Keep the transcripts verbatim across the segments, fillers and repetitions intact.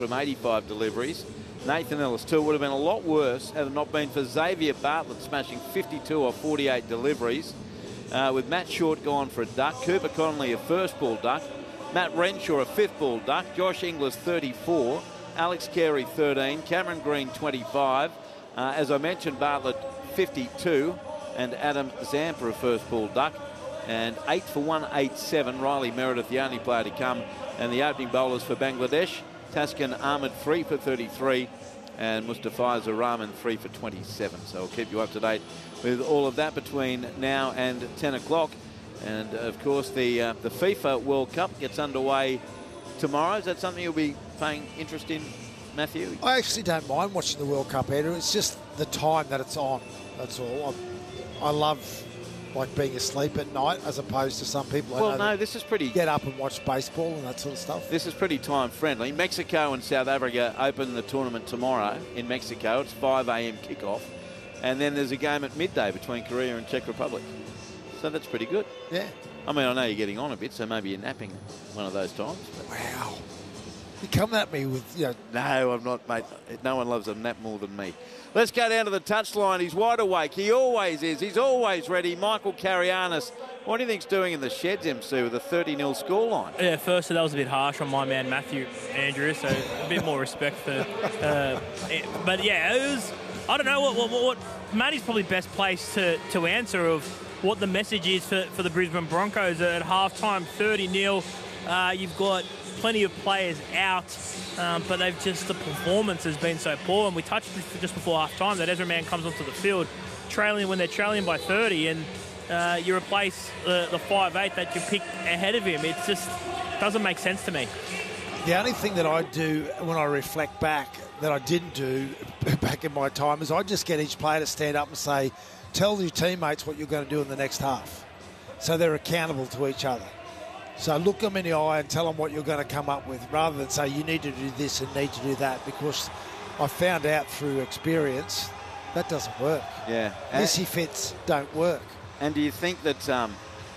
from eighty-five deliveries. Nathan Ellis too would have been a lot worse had it not been for Xavier Bartlett smashing fifty-two or forty-eight deliveries. Uh, with Matt Short gone for a duck, Cooper Connolly a first ball duck, Matt Renshaw a fifth ball duck, Josh Inglis thirty-four, Alex Carey thirteen, Cameron Green twenty-five. Uh, as I mentioned, Bartlett fifty-two, and Adam Zampa a first ball duck. And eight for one eighty-seven. Riley Meredith, the only player to come. And the opening bowlers for Bangladesh, Taskin Ahmed three for thirty-three, and Mustafa Rahman three for twenty-seven. So I'll keep you up to date with all of that between now and ten o'clock. And of course, the uh, the FIFA World Cup gets underway tomorrow. Is that something you'll be paying interest in, Matthew? I actually don't mind watching the World Cup, Andrew. It's just the time that it's on. That's all. I, I love like being asleep at night as opposed to some people. Well, no, this is pretty. Get up and watch baseball and that sort of stuff. This is pretty time friendly. Mexico and South Africa open the tournament tomorrow in Mexico. It's five A M kickoff, and then there's a game at midday between Korea and Czech Republic. So that's pretty good. Yeah. I mean, I know you're getting on a bit, so maybe you're napping one of those times. Wow. You come at me with, you know. No, I'm not, mate. No one loves a nap more than me. Let's go down to the touchline. He's wide awake. He always is. He's always ready. Michael Carianis. What do you think's doing in the sheds, M C, with a thirty nil scoreline? Yeah, firstly, that was a bit harsh on my man Matthew Andrews, so a bit more respect for. Uh, it, but yeah, it was. I don't know what what, what Matty's probably best placed to to answer of what the message is for, for the Brisbane Broncos at halftime, thirty nil. Uh, you've got plenty of players out, um, but they've just, the performance has been so poor. And we touched just before half-time that Ezra Mann comes onto the field trailing when they're trailing by thirty, and uh, you replace the, the five eight that you pick ahead of him. It just doesn't make sense to me. The only thing that I do when I reflect back that I didn't do back in my time is I just get each player to stand up and say, tell your teammates what you're going to do in the next half. So they're accountable to each other. So look them in the eye and tell them what you're going to come up with, rather than say you need to do this and need to do that, because I found out through experience that doesn't work. Yeah. Missy fits don't work. And do you think that, um,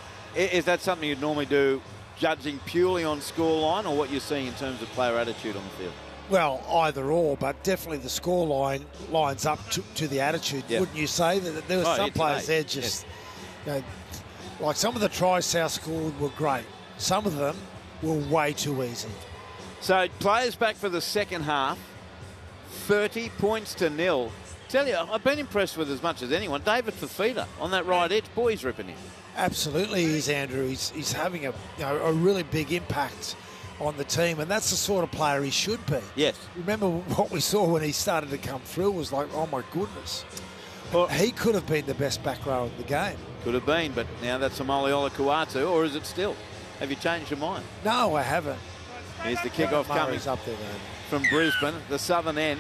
is that something you'd normally do, judging purely on scoreline, or what you're seeing in terms of player attitude on the field? Well, either or, but definitely the scoreline lines up to, to the attitude, yep. Wouldn't you say? That there were oh, some yeah, players today. there just, yes. you know, like some of the tries South scored were great. Some of them were way too easy. So players back for the second half, thirty points to nil. Tell you, I've been impressed with as much as anyone. David Fafita on that right edge, boy, he's ripping him. Absolutely, he's Andrew. He's he's having a you know, a really big impact on the team, and that's the sort of player he should be. Yes. Remember what we saw when he started to come through was like, oh my goodness. Well, he could have been the best back row in the game. Could have been, but now that's Amoli Olakuatu, or is it still? Have you changed your mind? No, I haven't. Here's the kickoff coming up there, man. From Brisbane, the southern end.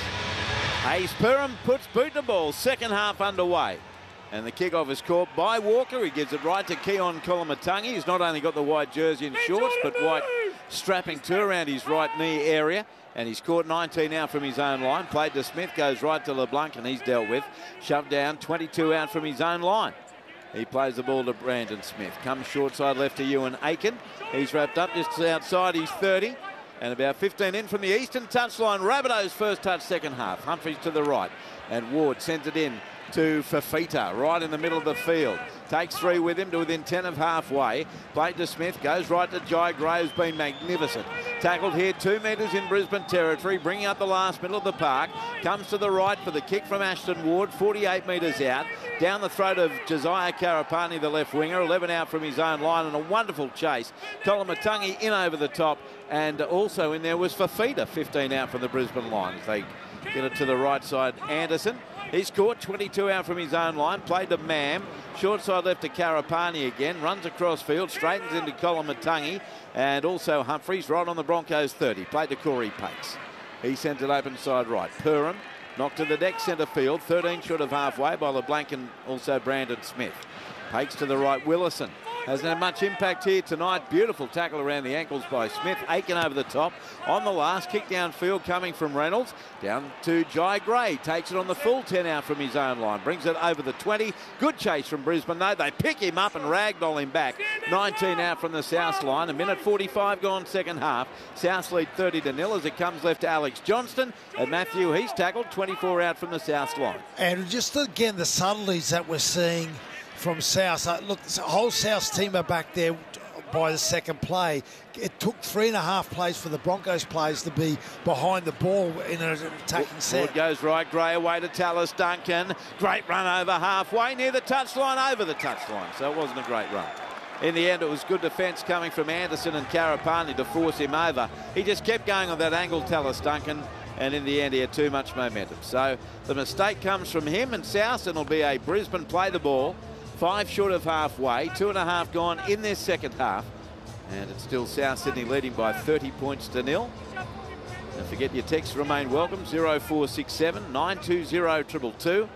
Ace Perham puts boot the ball. Second half underway. And the kickoff is caught by Walker. He gives it right to Keon Kolomatangi. He's not only got the white jersey and shorts, but white strapping too around his right knee area. And he's caught nineteen out from his own line. Played to Smith, goes right to LeBlanc, and he's dealt with. Shoved down, twenty-two out from his own line. He plays the ball to Brandon Smith. Comes short side left to Ewan Aiken. He's wrapped up just outside his thirty. And about fifteen in from the eastern touchline. Rabbitohs first touch second half. Humphries to the right. And Ward sends it in to Fafita, right in the middle of the field. Takes three with him to within ten of halfway. Played to Smith, goes right to Jai Graves, been magnificent. Tackled here two metres in Brisbane territory, bringing up the last middle of the park. Comes to the right for the kick from Ashton Ward, forty-eight metres out. Down the throat of Josiah Karapani, the left winger, eleven out from his own line, and a wonderful chase. Kolomatangi in over the top, and also in there was Fafita, fifteen out from the Brisbane line. They get it to the right side, Anderson. He's caught, twenty-two out from his own line, played to Mam. Short side left to Karapani again, runs across field, straightens into Kolomatangi, and also Humphries right on the Broncos thirty. Played to Corey Pace. He sends it open side right. Perham knocked to the deck centre field, thirteen short of halfway by LeBlanc and also Brandon Smith. Pakes to the right, Willison. Hasn't had much impact here tonight. Beautiful tackle around the ankles by Smith. Aiken over the top. On the last, kick downfield coming from Reynolds. Down to Jai Gray. Takes it on the full ten out from his own line. Brings it over the twenty. Good chase from Brisbane though. They pick him up and ragdoll him back. nineteen out from the South line. A minute forty-five gone second half. South lead thirty to nil as it comes left to Alex Johnston. And Matthew, he's tackled. twenty-four out from the South line. And just again, the subtleties that we're seeing from South. Uh, look, the whole South team are back there by the second play. It took three and a half plays for the Broncos players to be behind the ball in an attacking set. Forward goes right, Gray away to Tallis Duncan. Great run over halfway, near the touchline, over the touchline. So it wasn't a great run. In the end, it was good defence coming from Anderson and Karapani to force him over. He just kept going on that angle, Tallis Duncan, and in the end he had too much momentum. So the mistake comes from him and South, and it'll be a Brisbane play the ball. Five short of halfway, two and a half gone in their second half. And it's still South Sydney leading by thirty points to nil. Don't forget your texts remain welcome, zero four six seven nine two zero two two two.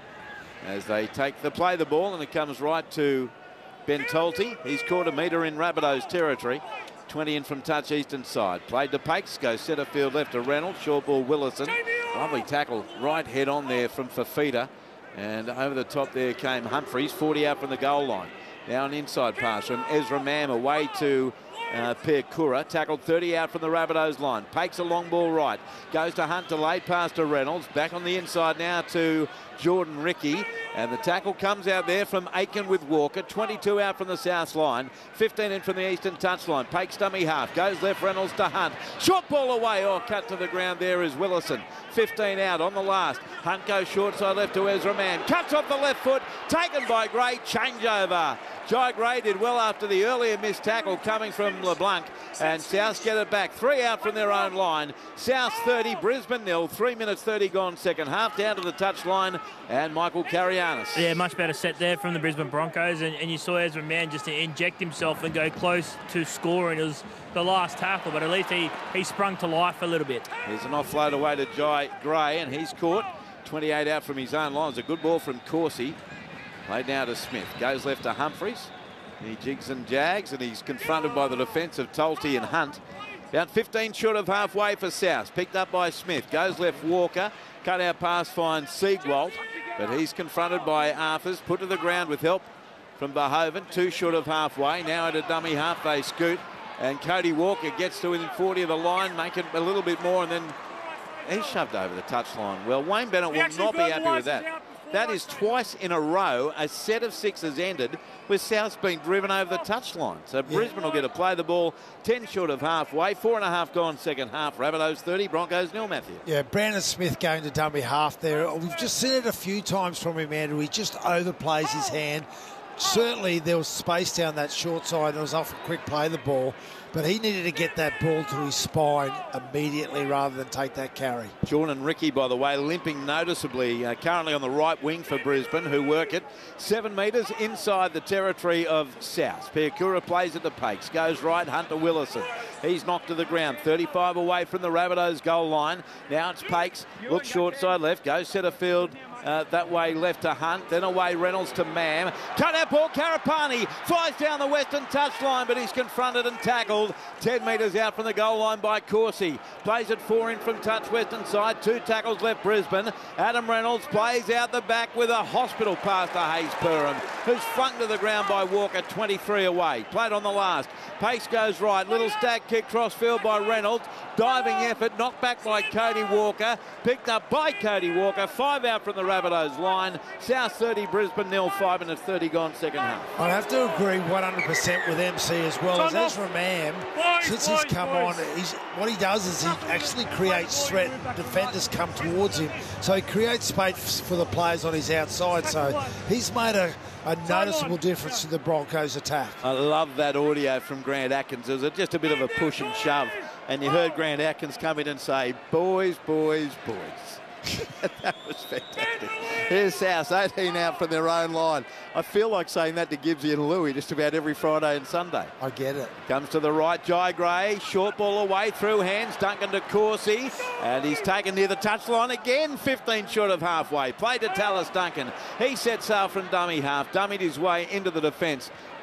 As they take the play the ball, and it comes right to Ben Tolte. He's caught a metre in Rabbitohs territory. twenty in from touch eastern side. Played to Pakes, goes centre field left to Reynolds. Short ball Willison. Lovely tackle right head on there from Fafita. And over the top there came Humphreys, forty out from the goal line. Now an inside pass from Ezra Mam away to uh, Per Kura. Tackled thirty out from the Rabbitohs line. Pakes a long ball right. Goes to Hunt, delayed pass to Reynolds. Back on the inside now to Jordan Ricky. And the tackle comes out there from Aiken with Walker. twenty-two out from the South line. fifteen in from the eastern touchline. Pakes dummy half. Goes left, Reynolds to Hunt. Short ball away. Oh, cut to the ground there is Willison. fifteen out on the last. Hunt goes short side left to Ezra Mann. Cuts off the left foot. Taken by Gray. Changeover. Jai Gray did well after the earlier missed tackle coming from LeBlanc. And South get it back. Three out from their own line. South thirty, Brisbane nil. Three minutes thirty gone second half. Down to the touchline. And Michael Carianis. Yeah, much better set there from the Brisbane Broncos. And, and you saw Ezra Mann just inject himself and go close to scoring. It was the last tackle, but at least he, he sprung to life a little bit. Here's an offload away to Jai Gray, and he's caught. twenty-eight out from his own line. It's a good ball from Corsi. Played now to Smith. Goes left to Humphreys. He jigs and jags, and he's confronted by the defence of Tolte and Hunt. About fifteen short of halfway for South. Picked up by Smith. Goes left Walker. Cut out pass finds Siegwald, but he's confronted by Arthurs. Put to the ground with help from Behoven. Two short of halfway. Now at a dummy half they scoot. And Cody Walker gets to within forty of the line, make it a little bit more, and then he's shoved over the touchline. Well, Wayne Bennett will not be happy with that. That is twice in a row a set of sixes ended with South's being driven over the touchline. So Brisbane will get to play the ball ten short of halfway. Four and a half gone second half. Rabbitohs thirty, Broncos nil, Matthew. Yeah, Brandon Smith going to dummy half there. We've just seen it a few times from him, Andrew. He just overplays his hand. Certainly there was space down that short side. It was off a quick play the ball. But he needed to get that ball to his spine immediately rather than take that carry. Jordan Ricky, by the way, limping noticeably, uh, currently on the right wing for Brisbane, who work it seven metres inside the territory of South. Piakura plays it to Pakes, goes right, Hunter Willison. He's knocked to the ground, thirty-five away from the Rabbitohs goal line. Now it's Pakes, looks short side left, goes centre field. Uh, that way left to Hunt, then away Reynolds to Mam. Cut out ball, Karapani flies down the western touchline, but he's confronted and tackled. ten metres out from the goal line by Corsi. Plays it four in from touch western side. Two tackles left Brisbane. Adam Reynolds plays out the back with a hospital pass to Hayes Perham, who's flung to the ground by Walker, twenty-three away. Played on the last. Pace goes right. Little stack kick crossfield by Reynolds. Diving effort, knocked back by Cody Walker. Picked up by Cody Walker. Five out from the Rabbitohs line. South thirty, Brisbane nil, five minutes thirty gone second half. I'd have to agree one hundred percent with M C as well. As Ezra Mam, since he's come on, he's, what he does is he actually creates threat. Defenders come towards him. So he creates space for the players on his outside. So he's made a, a noticeable difference to the Broncos' attack. I love that audio from Grant Atkins. It was just a bit of a push and shove. And you heard Grant Atkins come in and say, boys, boys, boys. That was fantastic. Here's South, eighteen out from their own line. I feel like saying that to Gibbsy and Louis just about every Friday and Sunday. I get it. Comes to the right, Jai Gray. Short ball away, through hands. Duncan to Corsi. And he's taken near the touchline again. fifteen short of halfway. Played to Tallis Duncan. He sets sail from dummy half. Dummied his way into the defence.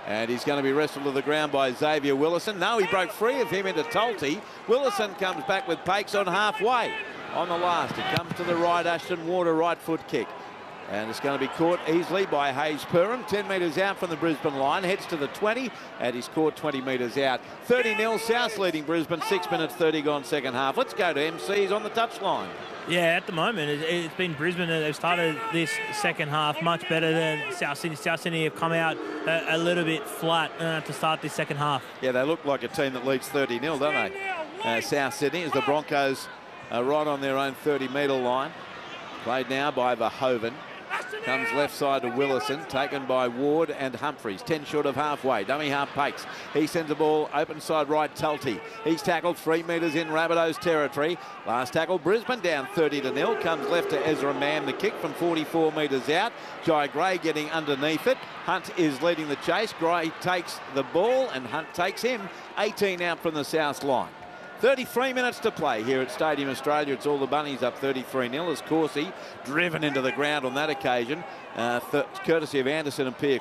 And he's going to be wrestled to the ground by Xavier Willison. No, he broke free of him into Tulty. Willison comes back with Pakes on halfway. On the last, it comes to the right, Ashton Water, right foot kick. And it's going to be caught easily by Hayes Perham. ten metres out from the Brisbane line. Heads to the twenty, and he's caught twenty metres out. thirty nil, South leading Brisbane. six minutes thirty gone second half. Let's go to M Cs on the touchline. Yeah, at the moment, it, it's been Brisbane. They've started this second half much better than South Sydney. South Sydney have come out a, a little bit flat uh, to start this second half. Yeah, they look like a team that leads thirty nil, don't they? Uh, South Sydney, as the Broncos are right on their own thirty metre line. Played now by Verhoeven. Comes left side to Willison, taken by Ward and Humphreys. ten short of halfway. Dummy half Pakes. He sends the ball open side right, Tulty. He's tackled three metres in Rabbitohs territory. Last tackle, Brisbane down thirty to nil. Comes left to Ezra Mann, the kick from forty-four metres out. Jai Gray getting underneath it. Hunt is leading the chase. Gray takes the ball and Hunt takes him. eighteen out from the south line. thirty-three minutes to play here at Stadium Australia. It's all the Bunnies up thirty-three nil as Corsi driven into the ground on that occasion, uh, courtesy of Anderson and Pierre